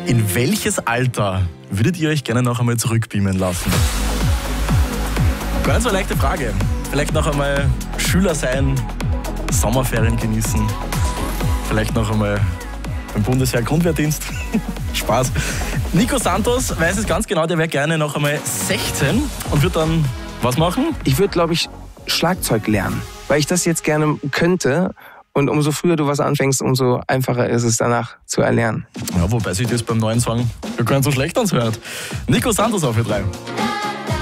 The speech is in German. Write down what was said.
In welches Alter würdet ihr euch gerne noch einmal zurückbeamen lassen? Gar nicht so eine leichte Frage. Vielleicht noch einmal Schüler sein, Sommerferien genießen, vielleicht noch einmal beim Bundesheer Grundwehrdienst. Spaß. Nico Santos weiß es ganz genau, der wäre gerne noch einmal 16 und wird dann was machen? Ich würde, glaube ich, Schlagzeug lernen, weil ich das jetzt gerne könnte. Und umso früher du was anfängst, umso einfacher ist es danach zu erlernen. Ja, wobei sich das beim neuen Song gar nicht so schlecht anhört. Nico Santos auf für 3.